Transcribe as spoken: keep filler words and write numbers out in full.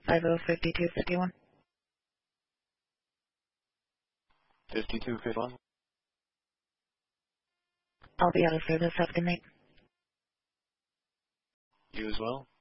five oh five two five one. fifty-two fifty-one. I'll be out of service. Have a good night. You as well.